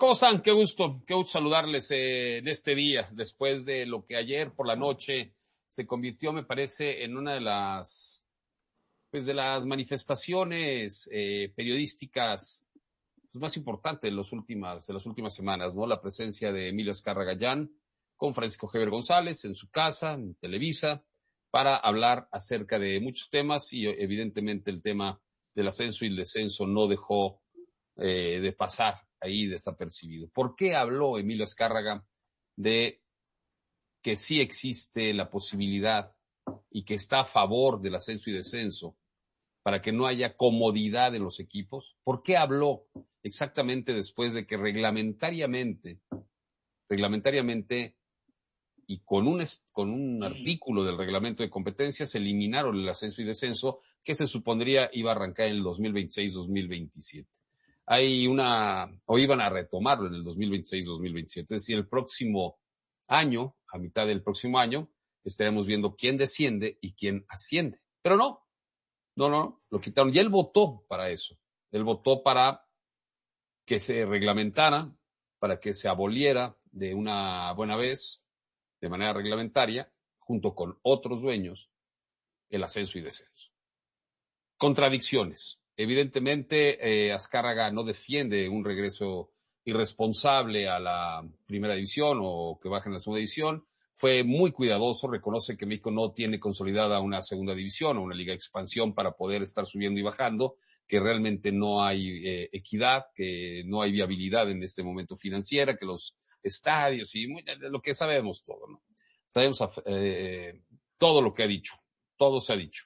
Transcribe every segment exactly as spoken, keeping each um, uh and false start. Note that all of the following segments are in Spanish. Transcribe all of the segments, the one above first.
¿Cómo están? Qué gusto, qué gusto saludarles eh, en este día, después de lo que ayer por la noche se convirtió, me parece, en una de las, pues, de las manifestaciones eh, periodísticas pues, más importantes de, los últimas, de las últimas semanas, ¿no? La presencia de Emilio Azcárraga Gallán con Francisco Javier González en su casa, en Televisa, para hablar acerca de muchos temas y evidentemente el tema del ascenso y el descenso no dejó eh, de pasar ahí desapercibido. ¿Por qué habló Emilio Azcárraga de que sí existe la posibilidad y que está a favor del ascenso y descenso para que no haya comodidad en los equipos? ¿Por qué habló exactamente después de que reglamentariamente, reglamentariamente y con un, con un artículo del reglamento de competencia se eliminaron el ascenso y descenso que se supondría iba a arrancar en el dos mil veintiséis dos mil veintisiete? Hay una, o iban a retomarlo en el dos mil veintiséis dos mil veintisiete, es decir, el próximo año, a mitad del próximo año, estaremos viendo quién desciende y quién asciende. Pero no, no, no, lo quitaron. Y él votó para eso. Él votó para que se reglamentara, para que se aboliera de una buena vez, de manera reglamentaria, junto con otros dueños, el ascenso y descenso. Contradicciones. Evidentemente, eh, Azcárraga no defiende un regreso irresponsable a la primera división o que bajen a la segunda división. Fue muy cuidadoso, reconoce que México no tiene consolidada una segunda división o una liga de expansión para poder estar subiendo y bajando, que realmente no hay eh, equidad, que no hay viabilidad en este momento financiera, que los estadios y muy, lo que sabemos todo, ¿no? Sabemos eh, todo lo que ha dicho, todo se ha dicho.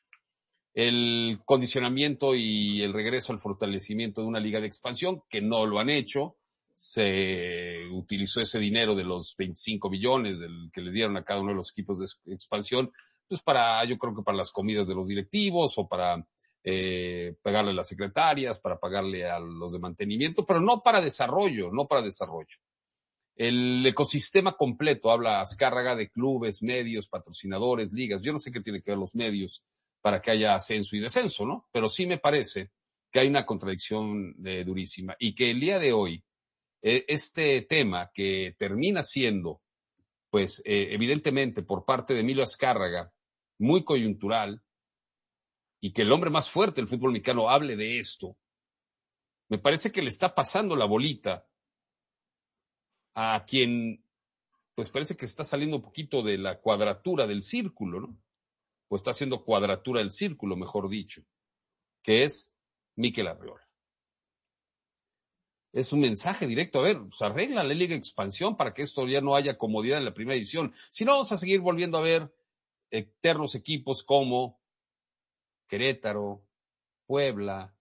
El condicionamiento y el regreso al fortalecimiento de una liga de expansión, que no lo han hecho. Se utilizó ese dinero de los veinticinco millones del que le dieron a cada uno de los equipos de expansión, pues para, yo creo que para las comidas de los directivos o para eh, pagarle a las secretarias, para pagarle a los de mantenimiento, pero no para desarrollo, no para desarrollo. El ecosistema completo, habla Azcárraga de clubes, medios, patrocinadores, ligas. Yo no sé qué tiene que ver los medios para que haya ascenso y descenso, ¿no? Pero sí me parece que hay una contradicción eh, durísima y que el día de hoy, eh, este tema que termina siendo, pues, eh, evidentemente por parte de Emilio Azcárraga, muy coyuntural, y que el hombre más fuerte del fútbol mexicano hable de esto, me parece que le está pasando la bolita a quien, pues parece que está saliendo un poquito de la cuadratura del círculo, ¿no? O está haciendo cuadratura del círculo, mejor dicho, que es Mikel Arriola. Es un mensaje directo, a ver, pues arregla la Liga de Expansión para que esto ya no haya comodidad en la primera división. Si no, vamos a seguir volviendo a ver eternos equipos como Querétaro, Puebla,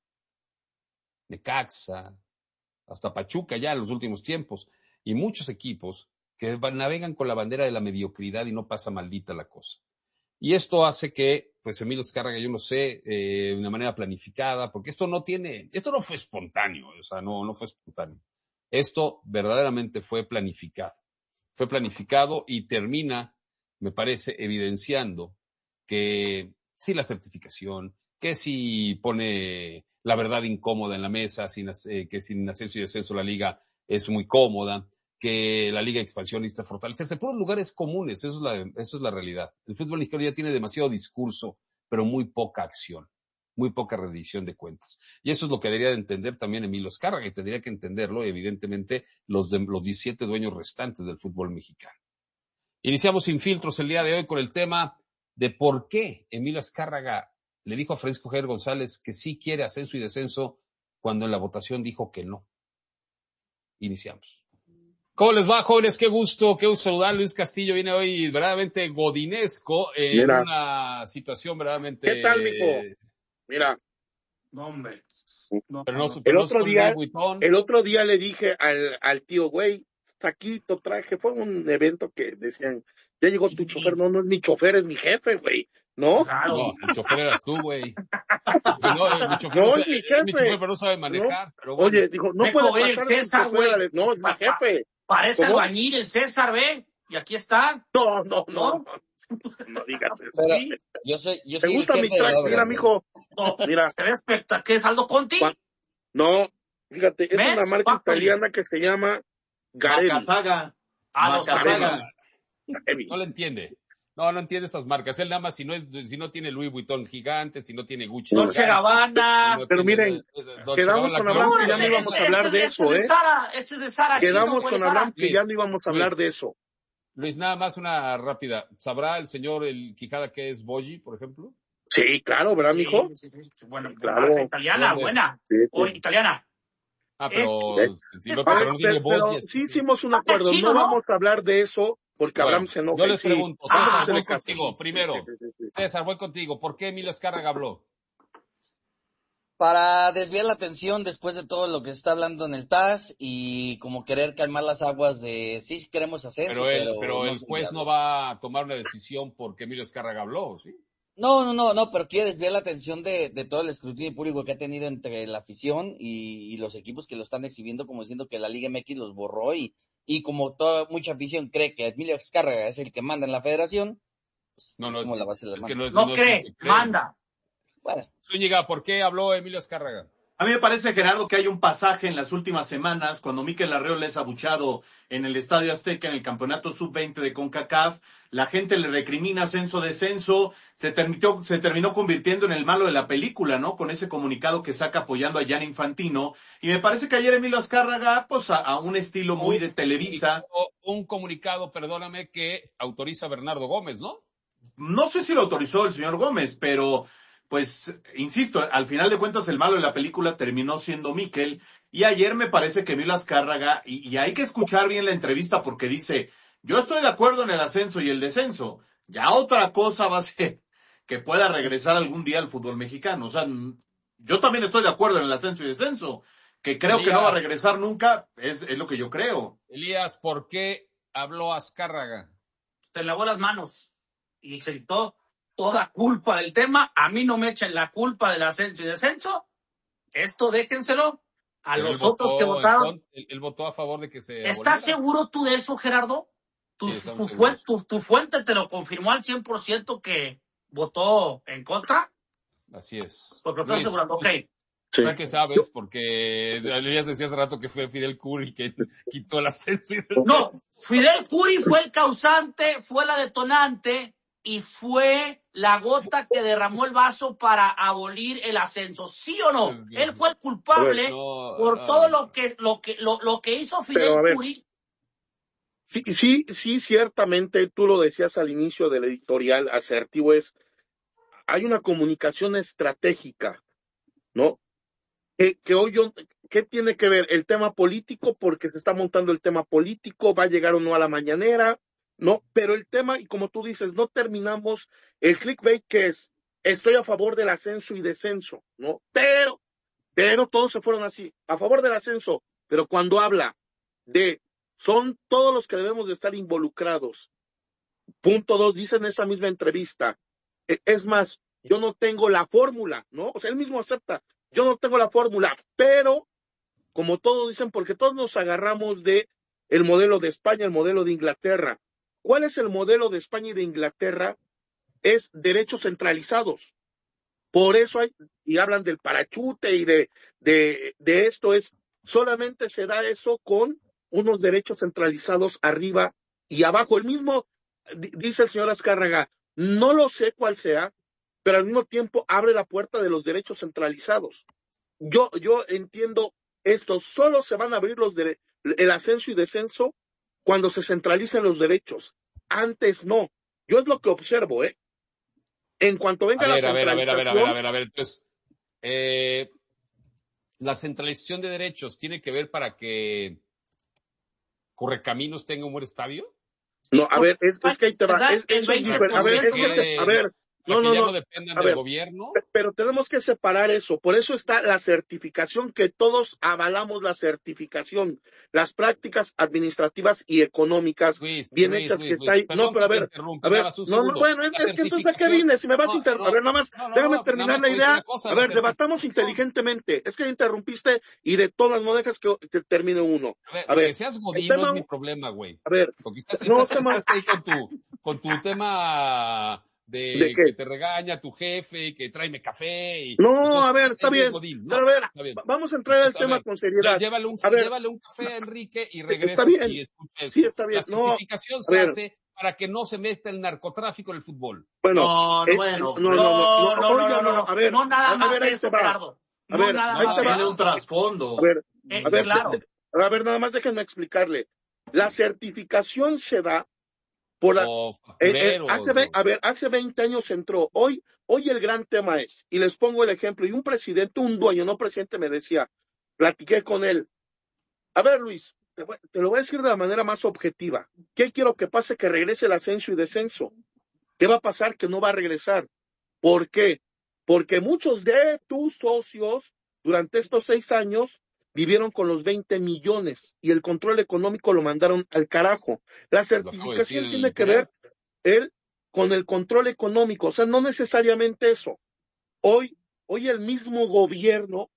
Necaxa, hasta Pachuca ya en los últimos tiempos, y muchos equipos que navegan con la bandera de la mediocridad y no pasa maldita la cosa. Y esto hace que, pues, Emilio Azcárraga, yo no sé, eh, de una manera planificada, porque esto no tiene, esto no fue espontáneo, o sea, no, no fue espontáneo. Esto verdaderamente fue planificado. Fue planificado y termina, me parece, evidenciando que sí la certificación, que si pone la verdad incómoda en la mesa, sin, eh, que sin ascenso y descenso la liga es muy cómoda, que la liga de expansión necesita fortalecerse, por lugares comunes, eso es la, eso es la realidad. El fútbol mexicano ya tiene demasiado discurso, pero muy poca acción, muy poca rendición de cuentas. Y eso es lo que debería de entender también Emilio Azcárraga, y tendría que entenderlo, evidentemente, los, de, los diecisiete dueños restantes del fútbol mexicano. Iniciamos Sin Filtros el día de hoy con el tema de por qué Emilio Azcárraga le dijo a Francisco Javier González que sí quiere ascenso y descenso cuando en la votación dijo que no. Iniciamos. ¿Cómo les va, jóvenes? Qué gusto, qué gusto saludar. Luis Castillo viene hoy verdaderamente godinesco en Mira. una situación verdaderamente... ¿Qué tal, mijo? Mira. No, hombre. No, pero no, no, pero el, no otro día, el otro día le dije al, al tío, güey, taquito, traje, fue un evento que decían, ya llegó sí. tu chofer, no, no es mi chofer, es mi jefe, güey, ¿no? Claro. No, el chofer eras tú, güey. No, mi chofer no, no, sabe, mi jefe. Mi chofer, pero no sabe manejar, ¿no? Pero bueno. Oye, dijo, no puede pasar el César, güey. No, es mi jefe. Parece albañil el César, ve, y aquí está. No, no, no, no, no digas eso. Pero yo soy, yo soy ¿Te gusta mi traje? Mira, mijo. No, mira. Se ve espectacular. ¿Qué es Aldo Conti? No. Fíjate, es Men's una marca Factory. italiana que se llama Garevi. Macasaga. Ah, los Macasaga. No lo entiende. No, no entiende esas marcas. Él nada más si no es, si no tiene Louis Vuitton gigante, si no tiene Gucci. Dolce gigante, Gabbana. si no Pero tiene, miren, eh, Dolce quedamos Gabbana, con la Abraham conozco, que ya la no íbamos conozco. a hablar este, de este eso, de ¿eh? Sara, este es de Sara, chino, Quedamos güey, con Sara. Abraham que ya no íbamos a hablar Luis. de eso. Luis, nada más una rápida. ¿Sabrá el señor el Quijada que es Boggi, por ejemplo? Sí, claro, ¿verdad, mijo? Sí, sí, sí. Bueno, Claro. marca italiana, ¿Dónde es? buena. Sí, sí. O italiana. Ah, Es- pero, si es no, para- pero no tiene Pero, Boggi. pero es- sí hicimos un Ah, acuerdo, chino, no ¿no? vamos a hablar de eso porque Bueno, Abraham se enoja. yo y les sí. pregunto, Ah, César, voy entonces contigo. sí. Primero, Sí, sí, sí, sí. César, voy contigo. ¿Por qué Emilio Azcárraga habló? Para desviar la atención después de todo lo que se está hablando en el T A S y como querer calmar las aguas de sí, sí queremos ascenso, Pero, él, pero, pero no el son juez no viables. va a tomar una decisión porque Emilio Azcárraga habló, ¿sí? No, no, no, no, pero quiere desviar la atención de, de todo el escrutinio público que ha tenido entre la afición y, y los equipos que lo están exhibiendo como diciendo que la Liga M X los borró y, y como toda mucha afición cree que Emilio Azcárraga es el que manda en la federación, pues No, es no, como es, la base de la es mano. que no es, No no es el cree, que cree. manda. Bueno, Zúñiga, ¿por qué habló Emilio Azcárraga? A mí me parece, Gerardo, que hay un pasaje en las últimas semanas cuando Mikel Arreola es abuchado en el Estadio Azteca en el campeonato sub veinte de CONCACAF. La gente le recrimina ascenso-descenso. Se terminó, se terminó convirtiendo en el malo de la película, ¿no? Con ese comunicado que saca apoyando a Gianni Infantino. Y me parece que ayer Emilio Azcárraga, pues a, a un estilo muy Un de Televisa. comunicado- Un comunicado, perdóname, que autoriza a Bernardo Gómez, ¿no? No sé si lo autorizó el señor Gómez, pero pues, insisto, al final de cuentas el malo de la película terminó siendo Mikel, y ayer me parece que Emilio Azcárraga, y, y hay que escuchar bien la entrevista porque dice, yo estoy de acuerdo en el ascenso y el descenso, ya otra cosa va a ser que pueda regresar algún día al fútbol mexicano, o sea, yo también estoy de acuerdo en el ascenso y descenso, que creo Elías, que no va a regresar nunca, es, es lo que yo creo. Elías, ¿por qué habló Azcárraga? Se lavó las manos y se quitó toda culpa del tema. A mí no me echen la culpa del ascenso y descenso. Esto déjenselo a Pero los él otros votó que en votaron. con- él, él votó a favor de que se ¿Estás aboliera. seguro tú de eso, Gerardo? Tu, Sí, estamos tu, seguros. fue- tu, tu fuente te lo confirmó al cien por ciento que votó en contra. Así es. Porque lo estás Luis, asegurando. Ok. Sí. ¿tú qué sabes? Porque Elías decía hace rato que fue Fidel Curry que quitó el ascenso y descenso. No, Fidel Curry fue el causante, fue la detonante y fue la gota que derramó el vaso para abolir el ascenso. ¿Sí o no? Él fue el culpable No, por no, todo no. lo que lo que lo, lo que hizo Pero, Fidel a ver. Curry. Sí, sí, sí, ciertamente, tú lo decías al inicio del editorial asertivo, es, hay una comunicación estratégica, ¿no? Que, que hoy yo, ¿qué tiene que ver el tema político? Porque se está montando el tema político, va a llegar o no a la mañanera, ¿no? Pero el tema, y como tú dices, no terminamos el clickbait que es, estoy a favor del ascenso y descenso, ¿no? Pero, pero todos se fueron así, a favor del ascenso, pero cuando habla de son todos los que debemos de estar involucrados. Punto dos, dice en esa misma entrevista, es más, yo no tengo la fórmula, ¿no? O sea, él mismo acepta, yo no tengo la fórmula, pero, como todos dicen, porque todos nos agarramos de el modelo de España, el modelo de Inglaterra. ¿Cuál es el modelo de España y de Inglaterra? Es derechos centralizados. Por eso hay, y hablan del parachute y de, de, de esto, es, solamente se da eso con unos derechos centralizados arriba y abajo. El mismo, dice el señor Azcárraga, no lo sé cuál sea, pero al mismo tiempo abre la puerta de los derechos centralizados. Yo, yo entiendo esto, solo se van a abrir los de, el ascenso y descenso cuando se centralicen los derechos. Antes no. Yo es lo que observo, ¿eh? En cuanto venga A ver, la a ver, a ver, a ver, a ver, a centralización... ver, a ver. Entonces, eh, la centralización de derechos tiene que ver para que Correcaminos tenga un buen estadio. No, a ver, es, es que ahí te va. Es, eso es diferente. A ver, es que, que, a ver, no, que no, ya no. no dependan a del ver, gobierno. Pero tenemos que separar eso. Por eso está la certificación, que todos avalamos la certificación. Las prácticas administrativas y económicas Luis, bien Luis, hechas Luis, que Luis, está ahí. perdón No, pero a que te ver, interrumpa, a ver, nada más un no, no, segundo. bueno, es, La es que entonces ¿a qué vienes? Si me vas no, a inter... no, a ver, nada más, no, no, déjame no, terminar nada más la te voy a decir idea. una cosa, A la ver, debatamos certificación. inteligentemente. Es que interrumpiste y de todas no dejas que, que termine uno. A ver, A ver, que seas el godín no tema, es mi problema, güey. a ver, Porque estás, no, estás, tema, estás ahí con tu, con tu tema de, ¿De qué? que te regaña tu jefe y que tráeme café. Y, no, entonces, a ver, está bien. Godín, ¿no? Pero a ver, está bien. vamos a entrar al tema ver, con seriedad. Llévale un, a ver, llévale un café a Enrique y está regresas bien. y escuchas. Sí, está bien. La certificación no, se ver, hace para que no se meta el narcotráfico en el fútbol. Bueno, no, no, eh, bueno, no, no, no, no, no, oiga, no, no, no, a ver, no nada a, más a ver, ahí eso, te va. Gerardo. A no ver, nada ahí más te va. tiene un trasfondo. A ver, Eh, a ver, claro. de, de, a ver, nada más déjenme explicarle. La certificación se da por la, o eh, eh, hace, a ver, hace veinte años entró. Hoy, hoy el gran tema es, y les pongo el ejemplo, y un presidente, un dueño, no presidente, me decía, platiqué con él. A ver, Luis, te, voy, te lo voy a decir de la manera más objetiva. ¿Qué quiero que pase? Que regrese el ascenso y descenso. ¿Qué va a pasar? Que no va a regresar. ¿Por qué? Porque muchos de tus socios durante estos seis años vivieron con los veinte millones y el control económico lo mandaron al carajo. La certificación decir, tiene que ver él con el control económico, o sea, no necesariamente eso. Hoy, hoy el mismo gobierno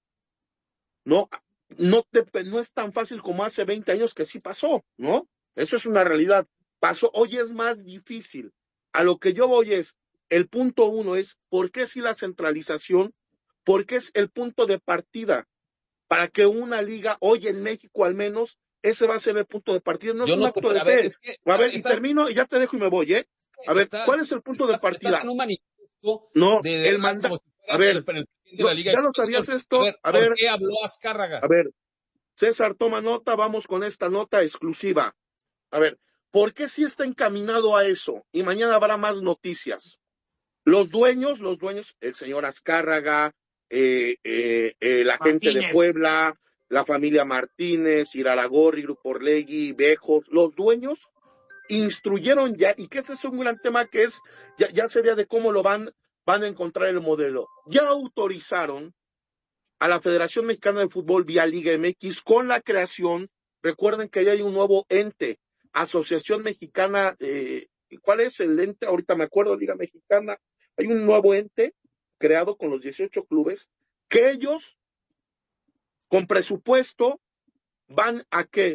no, no, te, no es tan fácil como hace veinte años que sí pasó, ¿no? Eso es una realidad. Pasó, hoy es más difícil. A lo que yo voy es, el punto uno es, ¿por qué si la centralización? Porque es el punto de partida para que una liga, hoy en México al menos, ese va a ser el punto de partida, no Yo es un no acto te, de a ver, fe. es que A ver, estás, y termino y ya te dejo y me voy, ¿eh? A ver, estás, ¿cuál es el punto estás, de partida? Estás en un manifiesto no, de, de el mandato. A ver, el, el presidente de la Liga ¿ya de lo sabías esto? A ver, a ¿por ver, qué habló Azcárraga? A ver, César, toma nota, vamos con esta nota exclusiva. A ver, ¿por qué sí está encaminado a eso? Y mañana habrá más noticias. Los dueños, los dueños, el señor Azcárraga, eh, eh, eh, la Martínez. Gente de Puebla, la familia Martínez, Iraragorri, Grupo Orlegui, Bejos, los dueños instruyeron ya, y que ese es un gran tema que es, ya, ya sería de cómo lo van, van a encontrar el modelo. Ya autorizaron a la Federación Mexicana de Fútbol vía Liga M X con la creación, recuerden que ya hay un nuevo ente, Asociación Mexicana, eh, ¿cuál es el ente? Ahorita me acuerdo, Liga Mexicana, hay un nuevo ente creado con los dieciocho clubes, que ellos, con presupuesto, van a qué?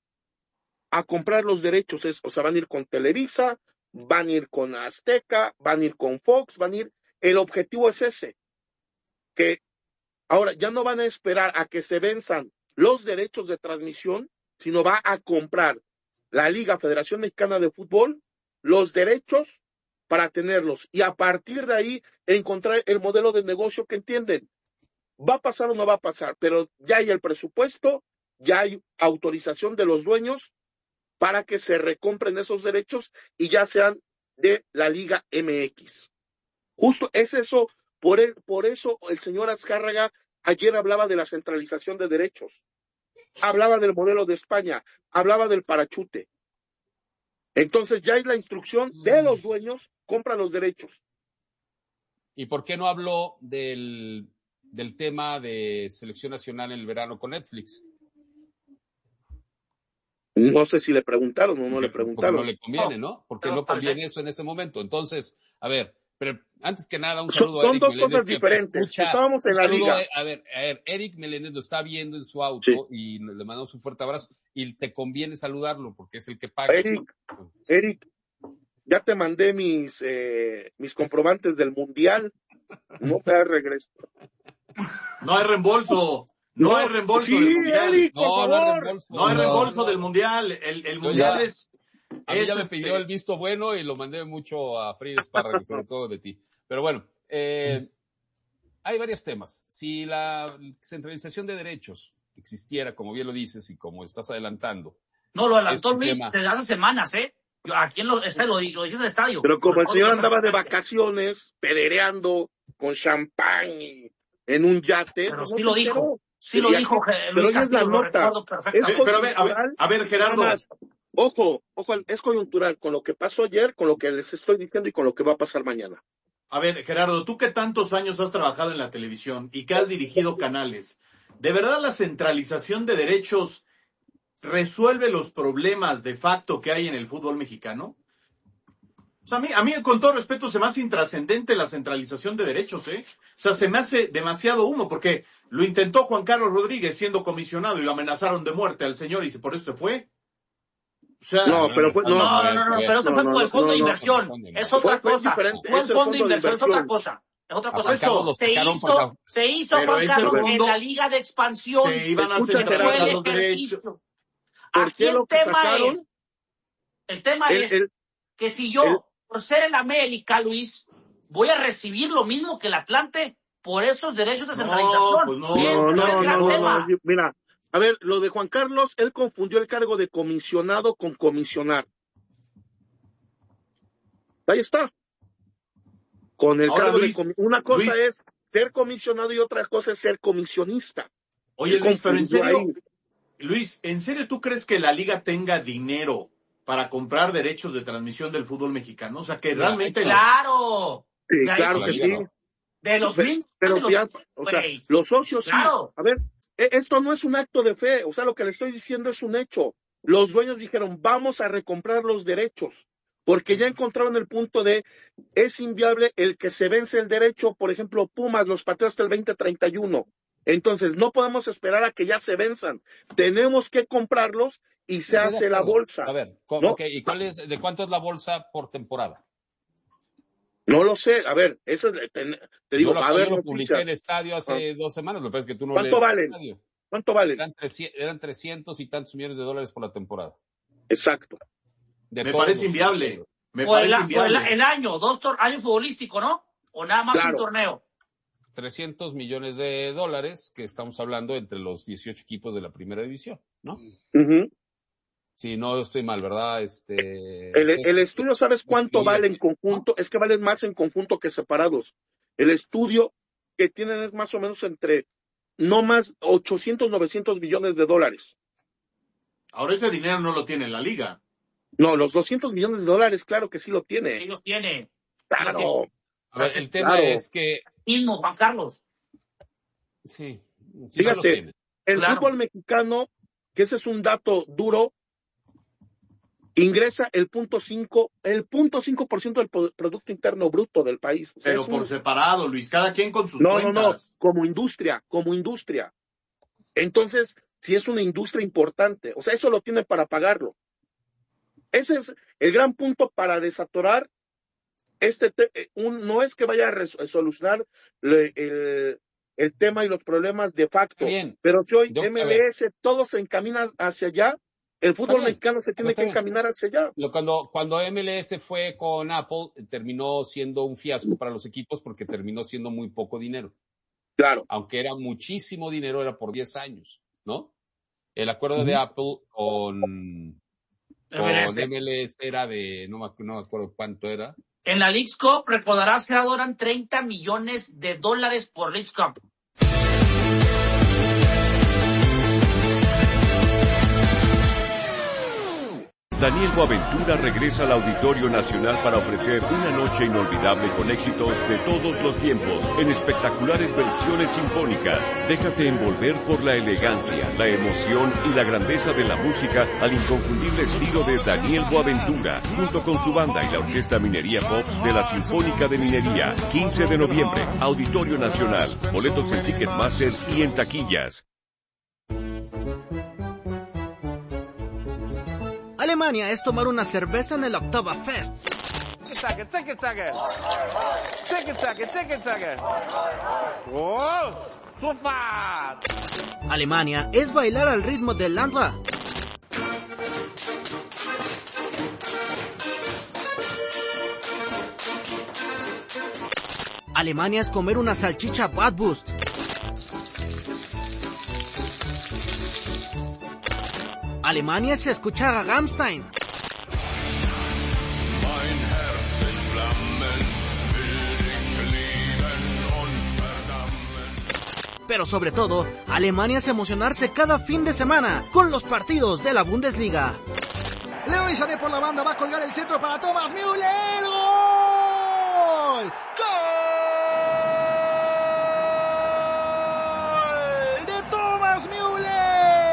A comprar los derechos, es, o sea, van a ir con Televisa, van a ir con Azteca, van a ir con Fox, van a ir, el objetivo es ese, que ahora ya no van a esperar a que se venzan los derechos de transmisión, sino va a comprar la Liga Federación Mexicana de Fútbol los derechos para tenerlos y a partir de ahí encontrar el modelo de negocio que entienden. ¿Va a pasar o no va a pasar? Pero ya hay el presupuesto, ya hay autorización de los dueños para que se recompren esos derechos y ya sean de la Liga M X. Justo es eso, por, el, por eso el señor Azcárraga ayer hablaba de la centralización de derechos, hablaba del modelo de España, hablaba del parachute. Entonces ya hay la instrucción de los dueños, compran los derechos. ¿Y por qué no habló del, del tema de selección nacional en el verano con Netflix? No sé si le preguntaron o no porque, le preguntaron. Porque no le conviene, ¿no? Porque no conviene eso en ese momento. Entonces, a ver, pero antes que nada, un saludo son, a Eric Son dos Meléndez, cosas diferentes. Escucha, Estábamos en la liga. A, a, ver, a ver, Eric Meléndez lo está viendo en su auto sí. y le mandamos un fuerte abrazo. Y te conviene saludarlo porque es el que paga. Eric, ¿no? Eric, ya te mandé mis, eh, mis comprobantes del Mundial. No te has regreso. No hay reembolso. No, no hay reembolso sí, del Mundial. Eric, por no, favor. no hay reembolso. No hay no, reembolso no. del Mundial. El, el Mundial ya, es... A mí es ya me este... pidió el visto bueno y lo mandé mucho a Frida Espárraga, sobre todo de ti. Pero bueno, eh, hay varios temas. Si la centralización de derechos existiera, como bien lo dices y como estás adelantando. No, lo adelantó este Luis tema, desde hace semanas, ¿eh? Aquí en lo, está, lo, lo dije en el estadio. Pero como el señor andaba de vacaciones, pedereando con champán y en un yate. Pero no sí lo dijo. Enteró. Sí lo dijo aquí, Luis pero Castillo, es la lo nota. recuerdo perfectamente. Es pero a ver, a ver, a ver Gerardo. Más, ojo, ojo, es coyuntural con lo que pasó ayer, con lo que les estoy diciendo y con lo que va a pasar mañana. A ver, Gerardo, tú que tantos años has trabajado en la televisión y que has dirigido canales, ¿de verdad la centralización de derechos resuelve los problemas de facto que hay en el fútbol mexicano? O sea, a mí, a mí, con todo respeto, se me hace intrascendente la centralización de derechos, ¿eh? O sea, se me hace demasiado humo, porque lo intentó Juan Carlos Rodríguez siendo comisionado y lo amenazaron de muerte al señor y por eso se fue. O sea, no, pero fue, no, no, no, no, pero eso fue con el fondo de inversión. Es otra cosa. Fue el fondo de inversión, es otra cosa. Es otra cosa. Eso, se hizo, se hizo Juan Carlos en la Liga de Expansión. Se iban a fue el ejercicio. Aquí el tema es, el tema es que si yo, por ser el América, Luis, voy a recibir lo mismo que el Atlante por esos derechos de centralización. No, pues no, no, no, no, no, no, mira, a ver, lo de Juan Carlos, él confundió el cargo de comisionado con comisionar. Ahí está. Con el Ahora, cargo Luis, de una cosa Luis, es ser comisionado y otra cosa es ser comisionista. Oye, Luis, pero en serio, ahí. Luis, ¿en serio tú crees que la liga tenga dinero para comprar derechos de transmisión del fútbol mexicano? O sea, que realmente... ¡Claro! Sí, claro que sí. De los mil... Pero, pero ya, o sea, los socios claro. sí. A ver, esto no es un acto de fe. O sea, lo que le estoy diciendo es un hecho. Los dueños dijeron, vamos a recomprar los derechos. Porque ya encontraron el punto de, es inviable el que se vence el derecho, por ejemplo, Pumas, los pateos hasta el veinte treinta y uno. Entonces, no podemos esperar a que ya se venzan. Tenemos que comprarlos y se no, hace la bolsa. A ver, ¿no? Okay, ¿y cuál es, de cuánto es la bolsa por temporada? No lo sé, a ver, eso es, te, te digo, yo a ver, yo lo publiqué en Estadio hace ah. dos semanas, lo que pasa es que tú no ¿Cuánto valen? ¿Cuánto valen? Eran, eran trescientos y tantos millones de dólares por la temporada. Exacto. De Me parece inviable. Me o parece el, inviable. O el, el año, dos tor año futbolístico, ¿no? O nada más claro. un torneo. trescientos millones de dólares, que estamos hablando entre los dieciocho equipos de la primera división, ¿no? Uh-huh. Sí, no estoy mal, ¿verdad? Este, el, el estudio, ¿sabes cuánto sí, vale en conjunto? ¿No? Es que valen más en conjunto que separados. El estudio que tienen es más o menos entre, no más, ochocientos, novecientos millones de dólares. Ahora ese dinero no lo tiene la liga. No, los doscientos millones de dólares, claro que sí lo tiene. Sí los tiene. Claro. A ver, el tema claro. es que... Mismo, Juan Carlos. Sí. sí Fíjate, el claro. fútbol mexicano, que ese es un dato duro, ingresa el punto cinco, el punto cinco por ciento del Producto Interno Bruto del país. O sea, Pero por un... separado, Luis, cada quien con sus no, cuentas. No, no, no, como industria, como industria. Entonces, sí es una industria importante. O sea, eso lo tiene para pagarlo. Ese es el gran punto para desatorar este te, un, no es que vaya a res, a solucionar le, el, el tema y los problemas de facto, bien. Pero si hoy Yo, M L S todo se encamina hacia allá, el fútbol mexicano se tiene que bien. encaminar hacia allá. Cuando, cuando M L S fue con Apple, terminó siendo un fiasco para los equipos porque terminó siendo muy poco dinero. Claro. Aunque era muchísimo dinero, era por diez años, ¿no? El acuerdo uh-huh. de Apple con... Con M L S. M L S era de, no me, no me acuerdo cuánto era. En la Leagues Cup, recordarás que eran treinta millones de dólares por Leagues Cup. Daniel Boaventura regresa al Auditorio Nacional para ofrecer una noche inolvidable con éxitos de todos los tiempos, en espectaculares versiones sinfónicas. Déjate envolver por la elegancia, la emoción y la grandeza de la música al inconfundible estilo de Daniel Boaventura, junto con su banda y la Orquesta Minería Pops de la Sinfónica de Minería. quince de noviembre, Auditorio Nacional. Boletos en Ticketmaster y en taquillas. Alemania es tomar una cerveza en el Oktoberfest. Alemania es bailar al ritmo del Landra. Alemania es comer una salchicha Bratwurst. Alemania es escuchar a Rammstein. Pero sobre todo, Alemania es emocionarse cada fin de semana con los partidos de la Bundesliga. Leroy Sané por la banda va a colgar el centro para Thomas Müller. ¡Gol! ¡Gol! ¡De Thomas Müller!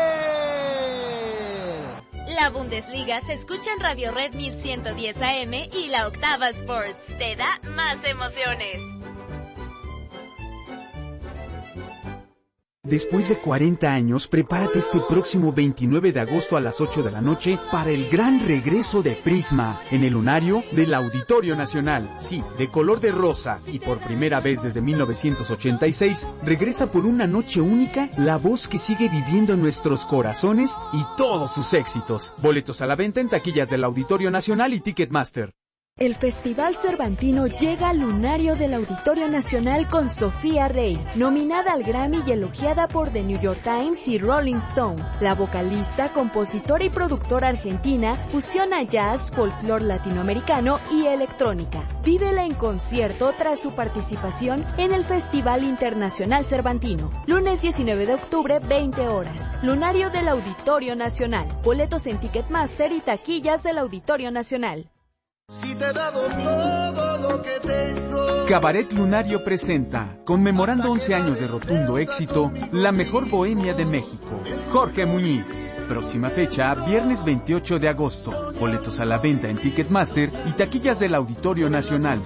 La Bundesliga se escucha en Radio Red mil ciento diez A M y la Octava Sports. Te da más emociones. Después de cuarenta años, prepárate este próximo veintinueve de agosto a las ocho de la noche para el gran regreso de Prisma en el lunario del Auditorio Nacional. Sí, de color de rosa y por primera vez desde mil novecientos ochenta y seis, regresa por una noche única la voz que sigue viviendo en nuestros corazones y todos sus éxitos. Boletos a la venta en taquillas del Auditorio Nacional y Ticketmaster. El Festival Cervantino llega al lunario del Auditorio Nacional con Sofía Rey, nominada al Grammy y elogiada por The New York Times y Rolling Stone. La vocalista, compositora y productora argentina fusiona jazz, folclore latinoamericano y electrónica. Vívela en concierto tras su participación en el Festival Internacional Cervantino. Lunes diecinueve de octubre, veinte horas. Lunario del Auditorio Nacional. Boletos en Ticketmaster y taquillas del Auditorio Nacional. Si te he dado todo lo que tengo. Cabaret Lunario presenta, conmemorando once años de rotundo éxito, la mejor bohemia de México, Jorge Muñiz. Próxima fecha, viernes veintiocho de agosto. Boletos a la venta en Ticketmaster y taquillas del Auditorio Nacional.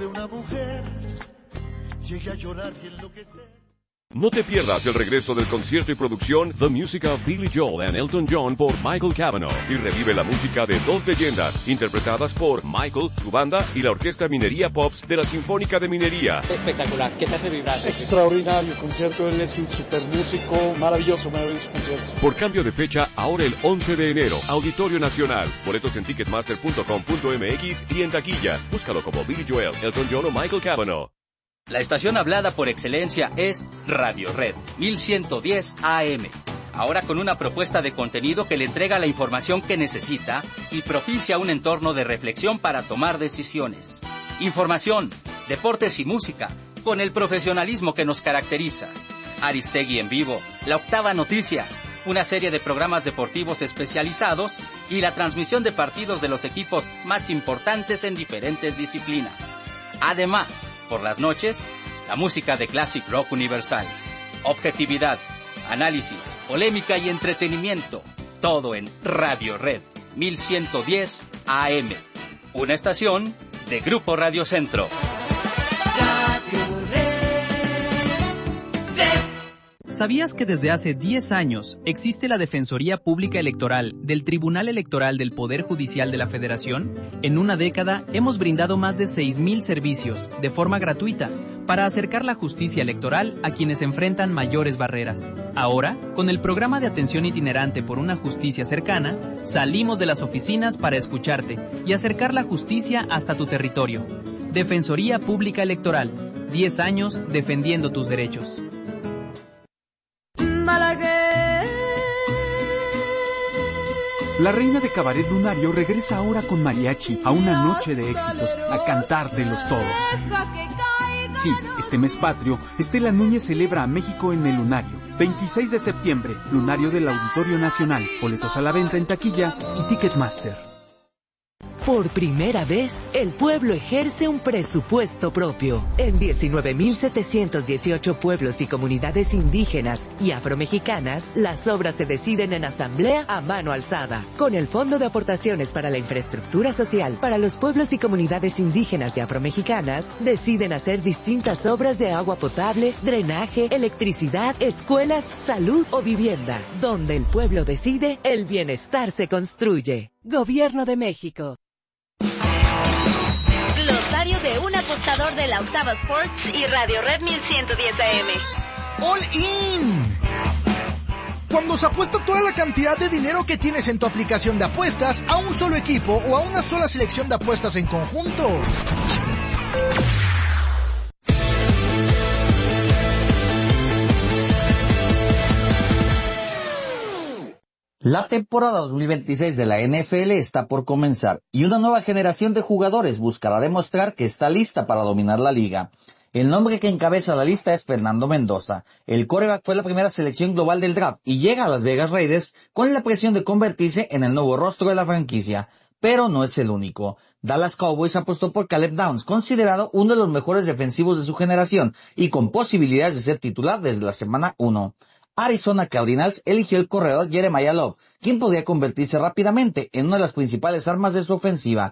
No te pierdas el regreso del concierto y producción The Music of Billy Joel and Elton John por Michael Cavanaugh y revive la música de dos leyendas interpretadas por Michael, su banda y la Orquesta Minería Pops de la Sinfónica de Minería. Espectacular, ¿qué te hace vibrar? Extraordinario concierto, él es un super músico, maravilloso, maravilloso concierto. Por cambio de fecha, ahora el once de enero, Auditorio Nacional. Boletos en ticketmaster punto com punto m x y en taquillas. Búscalo como Billy Joel, Elton John o Michael Cavanaugh. La estación hablada por excelencia es Radio Red mil ciento diez A M. Ahora con una propuesta de contenido que le entrega la información que necesita y propicia un entorno de reflexión para tomar decisiones. Información, deportes y música, con el profesionalismo que nos caracteriza. Aristegui en vivo, La Octava Noticias, una serie de programas deportivos especializados y la transmisión de partidos de los equipos más importantes en diferentes disciplinas. Además, por las noches, la música de Classic Rock Universal. Objetividad, análisis, polémica y entretenimiento. Todo en Radio Red mil ciento diez A M. Una estación de Grupo Radio Centro. Radio Red. Red. ¿Sabías que desde hace diez años existe la Defensoría Pública Electoral del Tribunal Electoral del Poder Judicial de la Federación? En una década hemos brindado más de seis mil servicios de forma gratuita para acercar la justicia electoral a quienes enfrentan mayores barreras. Ahora, con el programa de atención itinerante por una justicia cercana, salimos de las oficinas para escucharte y acercar la justicia hasta tu territorio. Defensoría Pública Electoral, diez años defendiendo tus derechos. La reina de Cabaret Lunario regresa ahora con mariachi a una noche de éxitos, a cantar de los todos. Sí, este mes patrio, Estela Núñez celebra a México en el Lunario. veintiséis de septiembre, Lunario del Auditorio Nacional. Boletos a la venta en taquilla y Ticketmaster. Por primera vez, el pueblo ejerce un presupuesto propio. En diecinueve mil setecientos dieciocho pueblos y comunidades indígenas y afromexicanas, las obras se deciden en asamblea a mano alzada. Con el Fondo de Aportaciones para la Infraestructura Social para los pueblos y comunidades indígenas y afromexicanas, deciden hacer distintas obras de agua potable, drenaje, electricidad, escuelas, salud o vivienda. Donde el pueblo decide, el bienestar se construye. Gobierno de México. Glosario de un apostador de la Octava Sports y Radio Red mil ciento diez A M. All in. Cuando se apuesta toda la cantidad de dinero que tienes en tu aplicación de apuestas a un solo equipo o a una sola selección de apuestas en conjunto. La temporada dos mil veintiséis de la N F L está por comenzar y una nueva generación de jugadores buscará demostrar que está lista para dominar la liga. El nombre que encabeza la lista es Fernando Mendoza. El quarterback fue la primera selección global del draft y llega a Las Vegas Raiders con la presión de convertirse en el nuevo rostro de la franquicia. Pero no es el único. Dallas Cowboys apostó por Caleb Downs, considerado uno de los mejores defensivos de su generación y con posibilidades de ser titular desde la semana uno. Arizona Cardinals eligió el corredor Jeremiah Love, quien podría convertirse rápidamente en una de las principales armas de su ofensiva.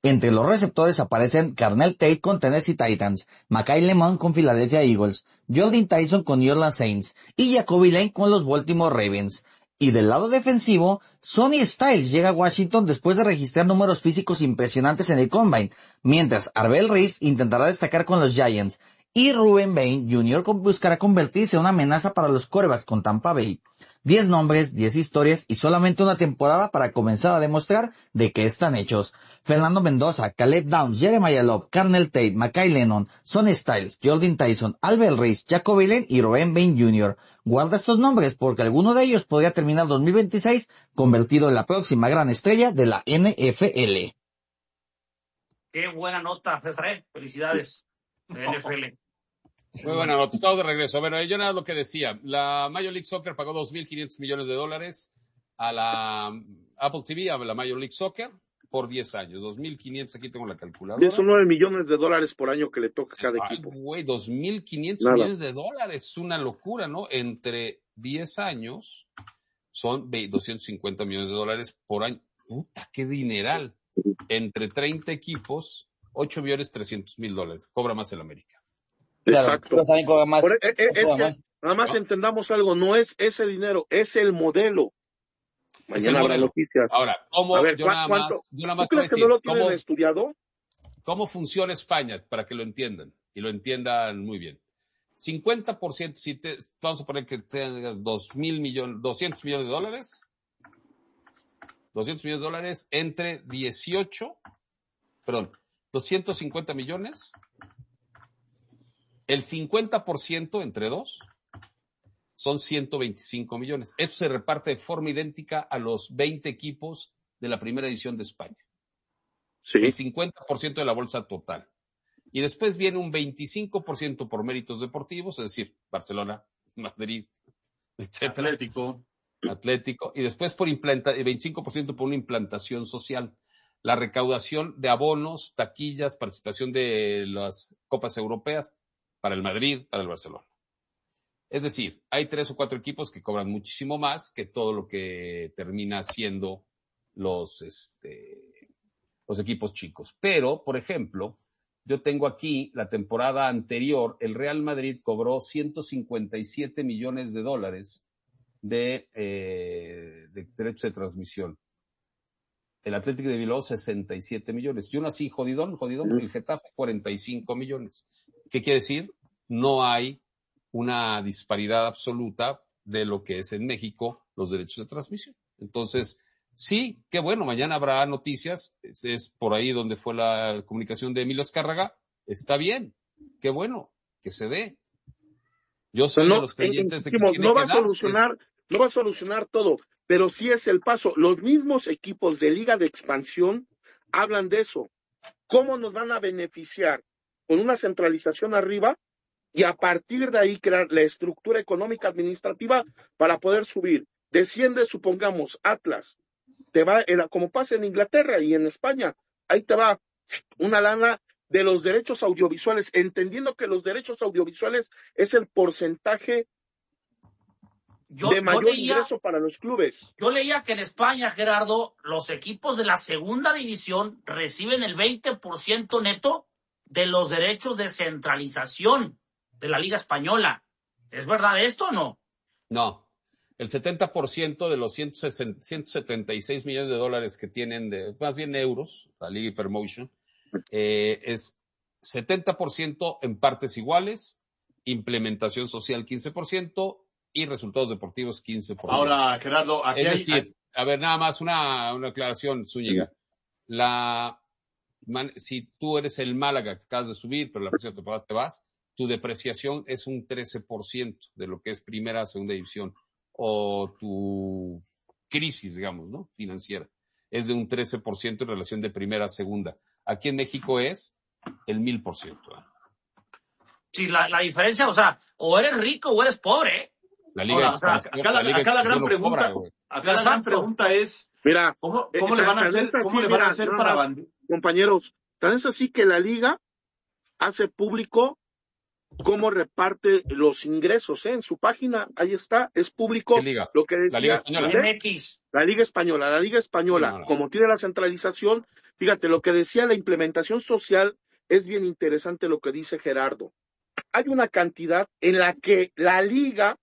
Entre los receptores aparecen Carnell Tate con Tennessee Titans, Makai Lemon con Philadelphia Eagles, Jordan Tyson con New Orleans Saints y Jacoby Lane con los Baltimore Ravens. Y del lado defensivo, Sonny Styles llega a Washington después de registrar números físicos impresionantes en el Combine, mientras Arbel Reese intentará destacar con los Giants, y Ruben Bain junior buscará convertirse en una amenaza para los quarterbacks con Tampa Bay. Diez nombres, diez historias y solamente una temporada para comenzar a demostrar de qué están hechos. Fernando Mendoza, Caleb Downs, Jeremiah Love, Carnell Tate, Makai Lennon, Sonny Styles, Jordan Tyson, Albert Reese, Jacoby Lane y Ruben Bain junior Guarda estos nombres porque alguno de ellos podría terminar dos mil veintiséis convertido en la próxima gran estrella de la N F L. Qué buena nota, César. Felicidades de N F L. Muy buena nota, estamos de regreso. Bueno, yo nada lo que decía, la Major League Soccer pagó dos mil quinientos millones de dólares a la Apple T V, a la Major League Soccer, por diez años. dos mil quinientos, aquí tengo la calculadora. Son nueve millones de dólares por año que le toca a cada Ay, equipo. Güey, dos mil quinientos millones de dólares, es una locura, ¿no? Entre diez años son doscientos cincuenta millones de dólares por año. Puta, qué dineral. Entre treinta equipos, ocho millones trescientos mil dólares. Cobra más el América. Exacto. Claro, más, Por, es, es que más. Nada más ¿no? entendamos algo, no es ese dinero, es el modelo. Mañana habrá noticias. Ahora, ¿cómo? A ver, yo, nada más, yo nada más ¿tú crees decir, que no lo tienen ¿cómo, estudiado? ¿Cómo funciona España? Para que lo entiendan, y lo entiendan muy bien. cincuenta por ciento, si te, vamos a poner que tengas dos mil millones, doscientos millones de dólares, doscientos millones de dólares entre dieciocho, perdón, doscientos cincuenta millones, el cincuenta por ciento entre dos son ciento veinticinco millones. Esto se reparte de forma idéntica a los veinte equipos de la primera edición de España. Sí. El cincuenta por ciento de la bolsa total. Y después viene un veinticinco por ciento por méritos deportivos, es decir, Barcelona, Madrid, etcétera. Atlético. Atlético. Y después por implanta, veinticinco por ciento por una implantación social. La recaudación de abonos, taquillas, participación de las copas europeas para el Madrid, para el Barcelona. Es decir, hay tres o cuatro equipos que cobran muchísimo más que todo lo que termina siendo los, este, los equipos chicos. Pero, por ejemplo, yo tengo aquí la temporada anterior, el Real Madrid cobró ciento cincuenta y siete millones de dólares de, eh, de derechos de transmisión. El Atlético de Bilbao, sesenta y siete millones. Y uno así, jodidón, jodidón, el Getafe, cuarenta y cinco millones. ¿Qué quiere decir? No hay una disparidad absoluta de lo que es en México los derechos de transmisión. Entonces, sí, qué bueno, mañana habrá noticias, es, es por ahí donde fue la comunicación de Emilio Azcárraga, está bien, qué bueno, que se dé. Yo soy no, de los creyentes de que no tiene va que a solucionar, darse. no va a solucionar todo, pero sí es el paso. Los mismos equipos de Liga de Expansión hablan de eso. ¿Cómo nos van a beneficiar? Con una centralización arriba y a partir de ahí crear la estructura económica administrativa para poder subir. Desciende, supongamos, Atlas, te va, como pasa en Inglaterra y en España, ahí te va una lana de los derechos audiovisuales, entendiendo que los derechos audiovisuales es el porcentaje yo, de mayor leía, ingreso para los clubes. Yo leía que en España, Gerardo, los equipos de la segunda división reciben el veinte por ciento neto de los derechos de centralización de la Liga Española. ¿Es verdad esto o no? No. El setenta por ciento de los ciento setenta y seis millones de dólares que tienen, de, más bien euros, la Liga Hypermotion, eh, es setenta por ciento en partes iguales, implementación social quince por ciento y resultados deportivos quince por ciento. Ahora, Gerardo, aquí es hay... decir, a ver, nada más una, una aclaración, Zúñiga. La, man, si tú eres el Málaga que acabas de subir, pero la próxima temporada te vas, tu depreciación es un trece por ciento de lo que es primera, segunda división, o tu crisis, digamos, ¿no? Financiera. Es de un trece por ciento en relación de primera a segunda. Aquí en México es el mil por ciento. Sí, la, la diferencia, o sea, o eres rico o eres pobre, ¿eh? La liga, Ahora, o sea, acá la, la, acá la gran pregunta, cobra, acá la gran pregunta es, mira, ¿cómo, cómo eh, le van a hacer, así, cómo le van a hacer mira, para más, compañeros, tan es así que la liga hace público cómo reparte los ingresos, ¿eh? En su página, ahí está, es público. ¿Qué liga? Lo que decía, la Liga Española. La Liga Española, la Liga Española, no, no. Como tiene la centralización, fíjate, lo que decía la implementación social es bien interesante lo que dice Gerardo. Hay una cantidad en la que la Liga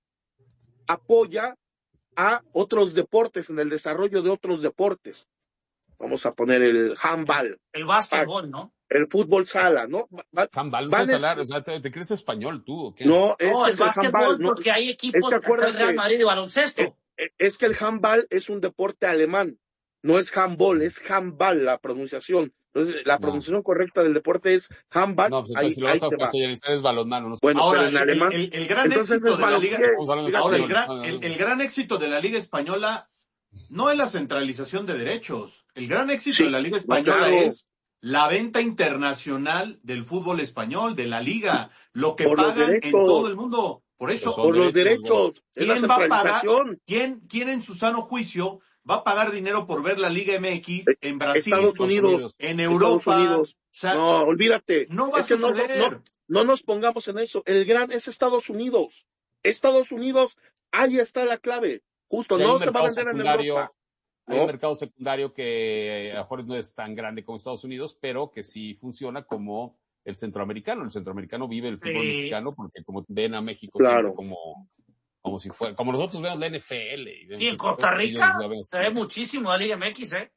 apoya a otros deportes, en el desarrollo de otros deportes. Vamos a poner el handball. El básquetbol, ¿no? El fútbol sala, ¿no? Handball, no sé hablar, o sea, ¿te, ¿te crees español tú o qué? No, es no, que el básquetbol, no, porque hay equipos es que del Real Madrid de baloncesto. Es, es que el handball es un deporte alemán, no es handball, es handball la pronunciación. Entonces, la no. pronunciación correcta del deporte es handball. No, pues entonces ahí, si lo vas a castellanizar es balonmano. No sé. Bueno, ahora, pero en el, alemán. El, el, el gran éxito de la Liga. Ahora, el gran, el, el gran éxito de la Liga Española no es la centralización de derechos. El gran éxito sí, de la Liga Española no, claro. es la venta internacional del fútbol español, de la Liga, lo que por pagan en todo el mundo. Por eso. Por los derechos. ¿Quién va a pagar? ¿Quién, quién en su sano juicio va a pagar dinero por ver la Liga M X en Brasil, Estados Unidos, en Europa? Estados Unidos. O sea, no, olvídate. No va es que a suceder. No, no, no nos pongamos en eso. El gran es Estados Unidos. Estados Unidos, ahí está la clave. Justo, no se va a vender en Europa. Hay ¿no? un mercado secundario que a lo mejor no es tan grande como Estados Unidos, pero que sí funciona como el centroamericano. El centroamericano vive el fútbol sí. mexicano porque como ven a México claro. como, como si fuera, como nosotros vemos la N F L. Y sí, en Costa Rica se ve muchísimo la Liga M X, ¿eh?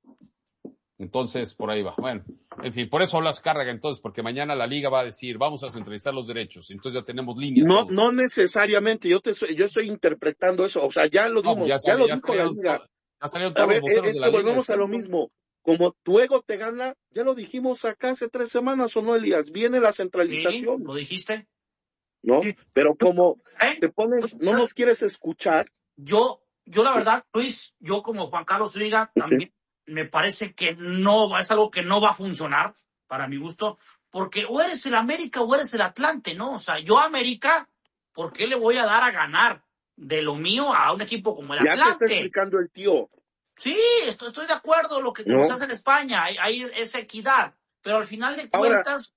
Entonces, por ahí va. Bueno, en fin, por eso hablas Cárraga entonces, porque mañana la Liga va a decir, vamos a centralizar los derechos. Entonces ya tenemos línea. No, todos. no necesariamente. Yo te estoy, yo estoy interpretando eso. O sea, ya lo dimos, no, ya, sale, ya lo ya dijo la Liga. Ya salieron todos a ver, los voceros es de que la volvemos Liga. a lo mismo. Como tu ego te gana, ya lo dijimos acá hace tres semanas, ¿o no, Elías? Viene la centralización. Sí, ¿lo dijiste? ¿No? Sí. Pero como ¿Eh? te pones, no nos quieres escuchar. Yo, yo la verdad, Luis, yo como Juan Carlos Zúñiga, también sí. me parece que no, es algo que no va a funcionar, para mi gusto, porque o eres el América o eres el Atlante, ¿no? O sea, yo América, ¿por qué le voy a dar a ganar de lo mío a un equipo como el ya Atlante? Ya te está explicando el tío. Sí, estoy, estoy de acuerdo, lo que no. se hace en España, hay, hay esa equidad, pero al final de cuentas,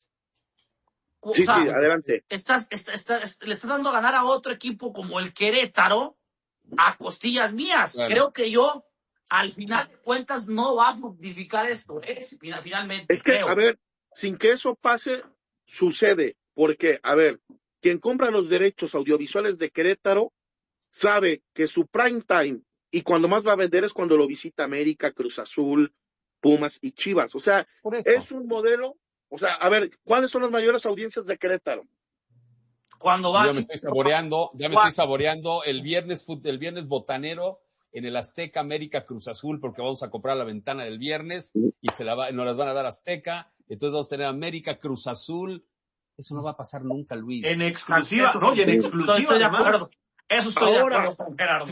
Ahora, sí, o sea, sí, adelante. Estás, estás, estás, le estás dando a ganar a otro equipo como el Querétaro a costillas mías. Claro. Creo que yo, al final de cuentas, no va a fructificar esto, ¿eh? Finalmente. Es que, creo. a ver, sin que eso pase, sucede, porque, a ver, quien compra los derechos audiovisuales de Querétaro sabe que su prime time y cuando más va a vender es cuando lo visita América, Cruz Azul, Pumas y Chivas. O sea, es un modelo. O sea, a ver, ¿cuáles son las mayores audiencias de Querétaro? Cuando va. Ya me estoy saboreando, ya me estoy saboreando el viernes, el viernes botanero en el Azteca América Cruz Azul, porque vamos a comprar la ventana del viernes y se la va, nos las van a dar Azteca. Entonces vamos a tener América Cruz Azul. Eso no va a pasar nunca, Luis. En exclusiva, no, y en exclusiva. Estoy de acuerdo. Eso estoy Ahora, de acuerdo con Gerardo.